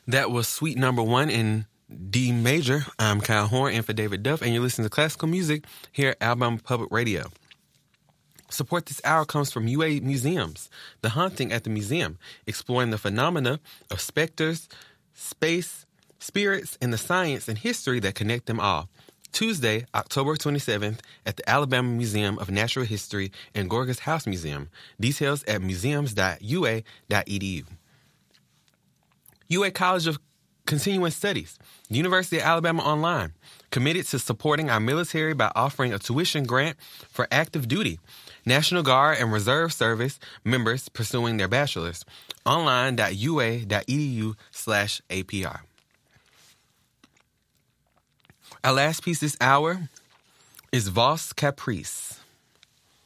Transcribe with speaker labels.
Speaker 1: That was Suite Number 1 in D major. I'm Kyle Horn in for David Duff, and you're listening to classical music here at Alabama Public Radio. Support this hour comes from UA Museums, The Haunting at the Museum, exploring the phenomena of specters, space, spirits, and the science and history that connect them all. Tuesday, October 27th at the Alabama Museum of Natural History and Gorgas House Museum. Details at museums.ua.edu. UA College of Continuing Studies, University of Alabama Online, committed to supporting our military by offering a tuition grant for active duty, National Guard and Reserve Service members pursuing their bachelor's. Online.ua.edu/APR. Our last piece this hour is Valse Caprice